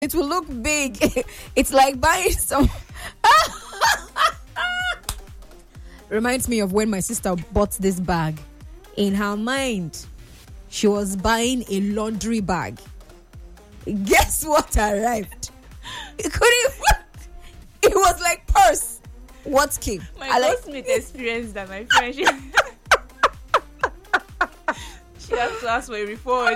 It will look big. It's like buying some. Reminds me of when my sister bought this bag. In her mind, she was buying a laundry bag. Guess what arrived? It couldn't. It was like purse. What came? My classmate experienced that. My friend, she has to ask for a refund.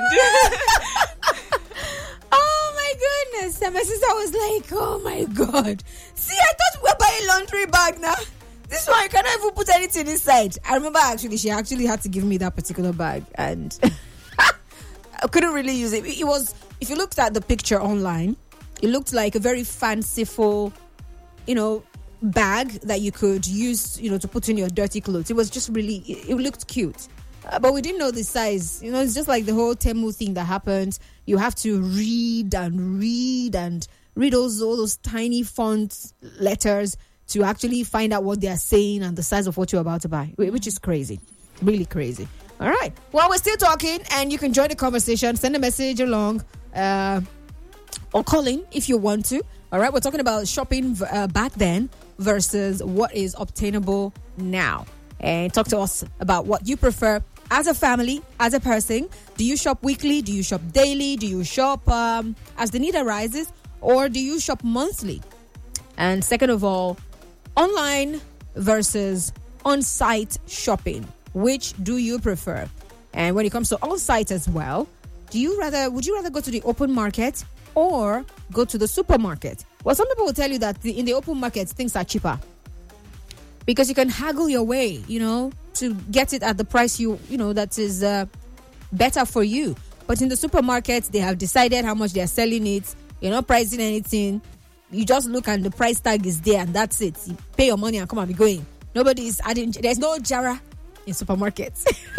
Oh my goodness! And my sister was like, "Oh my god! See, I thought we were buying laundry bag now. This one, I cannot even put anything inside." I remember she actually had to give me that particular bag, and I couldn't really use it. It was, if you looked at the picture online, it looked like a very fanciful, bag that you could use, to put in your dirty clothes. It was just really, it looked cute. But we didn't know the size. It's just like the whole Temu thing that happens. You have to read all those tiny font letters to actually find out what they are saying and the size of what you're about to buy, which is crazy. Really crazy. All right. Well, we're still talking, and you can join the conversation. Send a message along or call in if you want to. All right. We're talking about shopping back then versus what is obtainable now. And talk to us about what you prefer as a family, as a person. Do you shop weekly? Do you shop daily? Do you shop as the need arises? Or do you shop monthly? And second of all, online versus on-site shopping. Which do you prefer? And when it comes to on-site as well, would you rather go to the open market or go to the supermarket? Well, some people will tell you that in the open market, things are cheaper. Because you can haggle your way, to get it at the price that is better for you. But in the supermarket, they have decided how much they are selling it. You're not pricing anything. You just look and the price tag is there and that's it. You pay your money and come and be going. Nobody is adding. There's no jara in supermarkets.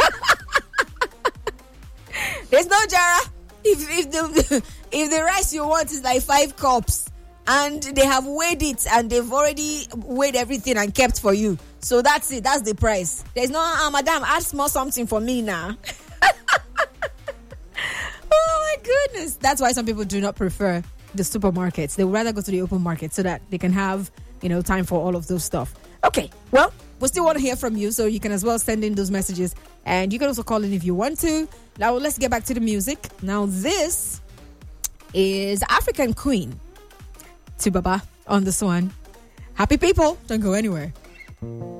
There's no jara. If the rice you want is like 5 cups and they have weighed it and they've already weighed everything and kept for you. So that's it. That's the price. There's no, madam, add small something for me now. Oh my goodness. That's why some people do not prefer the supermarkets. They would rather go to the open market so that they can have, time for all of those stuff. Okay. Well, we still want to hear from you, so you can as well send in those messages. And you can also call in if you want to. Now, let's get back to the music. Now, this is African Queen. To Baba on this one. Happy people. Don't go anywhere.